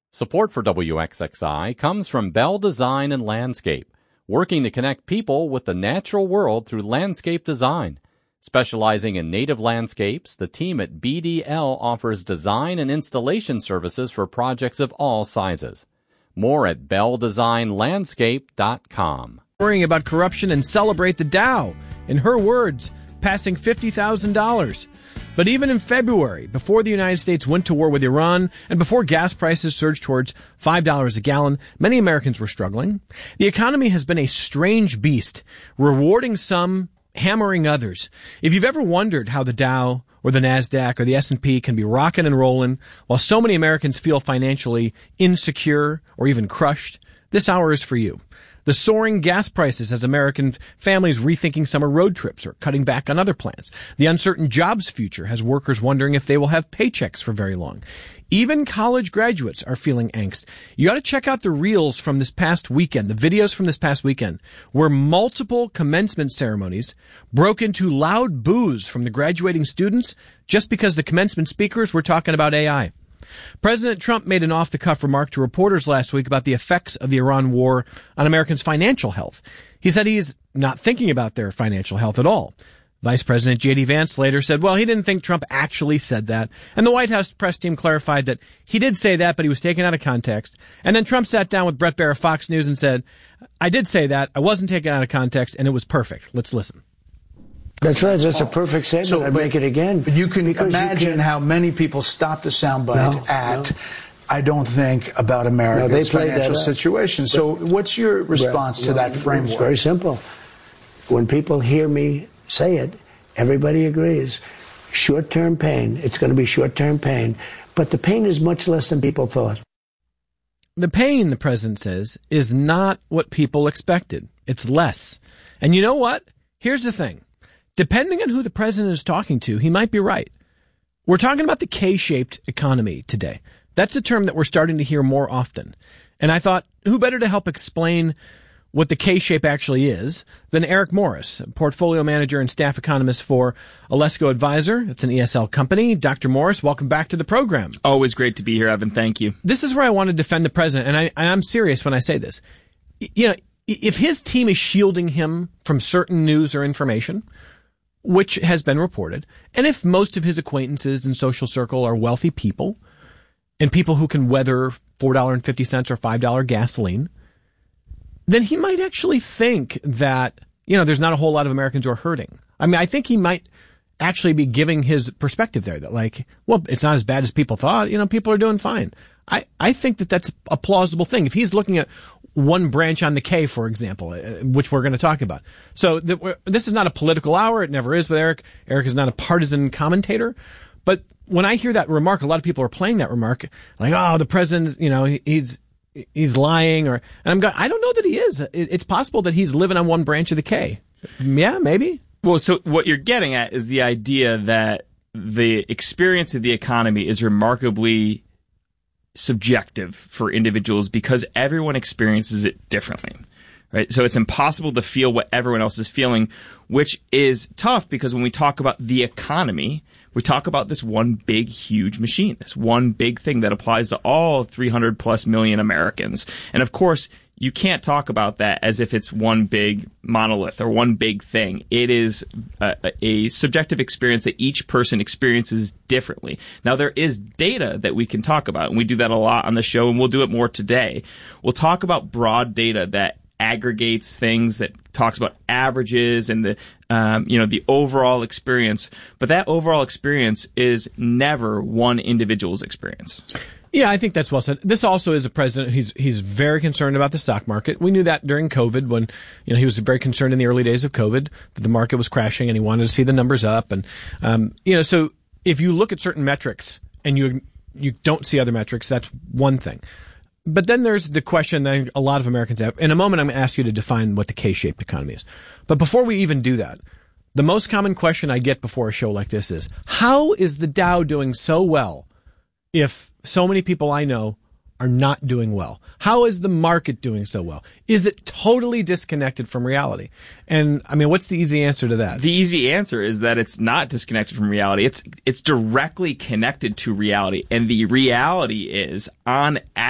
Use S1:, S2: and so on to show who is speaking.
S1: Support for WXXI comes from Bell Design and Landscape, working to connect people with the natural world through landscape design. Specializing in native landscapes, the team at BDL offers design and installation services for projects of all sizes. More at belldesignlandscape.com.
S2: Worrying about corruption and celebrate the Dow. In her words, passing $50,000. But even in February, before the United States went to war with Iran and before gas prices surged towards $5 a gallon, many Americans were struggling. The economy has been a strange beast, rewarding some, hammering others. If you've ever wondered how the Dow or the NASDAQ or the S&P can be rocking and rolling while so many Americans feel financially insecure or even crushed, this hour is for you. The soaring gas prices has American families rethinking summer road trips or cutting back on other plans. The uncertain jobs future has workers wondering if they will have paychecks for very long. Even college graduates are feeling angst. You ought to check out the reels from this past weekend, the videos from this past weekend, where multiple commencement ceremonies broke into loud boos from the graduating students just because the commencement speakers were talking about AI. President Trump made an off-the-cuff remark to reporters last week about the effects of the Iran war on Americans' financial health. He said he's not thinking about their financial health at all. Vice President J.D. Vance later said, well, he didn't think Trump actually said that. And the White House press team clarified that he did say that, but he was taken out of context. And then Trump sat down with Bret Baier of Fox News and said, I did say that, I wasn't taken out of context, and it was perfect. Let's listen.
S3: That's right. That's a perfect statement. So, I'd make it again.
S4: But you can imagine how many people stopped the soundbite I don't think about America's financial situation. So what's your response to that framework?
S3: It's very simple. When people hear me say it, everybody agrees. Short-term pain. It's going to be short-term pain. But the pain is much less than people thought.
S2: The pain, the president says, is not what people expected. It's less. And you know what? Here's the thing. Depending on who the president is talking to, he might be right. We're talking about the K-shaped economy today. That's a term that we're starting to hear more often. And I thought, who better to help explain what the K-shape actually is than Eric Morris, portfolio manager and staff economist for Alesco Advisor. It's an ESL company. Dr. Morris, welcome back to the program.
S5: Always great to be here, Evan. Thank you.
S2: This is where I want to defend the president, and I'm serious when I say this. You know, if his team is shielding him from certain news or information, which has been reported, and if most of his acquaintances in social circle are wealthy people and people who can weather $4.50 or $5 gasoline, then he might actually think that, you know, there's not a whole lot of Americans who are hurting. I mean, I think he might actually be giving his perspective there that, like, well, it's not as bad as people thought. You know, people are doing fine. I think that that's a plausible thing. If he's looking at one branch on the K, for example, which we're going to talk about. So this is not a political hour. It never is with Eric. Eric is not a partisan commentator. But when I hear that remark, a lot of people are playing that remark like, oh, the president, you know, he's lying, or, and I don't know that he is. It's possible that he's living on one branch of the K. Yeah, maybe.
S5: Well, so what you're getting at is the idea that the experience of the economy is remarkably subjective for individuals because everyone experiences it differently, right? So it's impossible to feel what everyone else is feeling, which is tough because when we talk about the economy, we talk about this one big, huge machine, this one big thing that applies to all 300 plus million Americans. And of course, you can't talk about that as if it's one big monolith or one big thing. It is a subjective experience that each person experiences differently. Now, there is data that we can talk about, and we do that a lot on the show, and we'll do it more today. We'll talk about broad data that aggregates things, that talks about averages and the overall experience. But that overall experience is never one individual's experience.
S2: Yeah, I think that's well said. This also is a president. He's very concerned about the stock market. We knew that during COVID when, you know, he was very concerned in the early days of COVID that the market was crashing and he wanted to see the numbers up. And, so if you look at certain metrics and you don't see other metrics, that's one thing. But then there's the question that a lot of Americans have. In a moment, I'm going to ask you to define what the K-shaped economy is. But before we even do that, the most common question I get before a show like this is, how is the Dow doing so well if so many people I know are not doing well? How is the market doing so well? Is it totally disconnected from reality? And I mean, what's the easy answer to that?
S5: The easy answer is that it's not disconnected from reality. It's directly connected to reality. And the reality is, on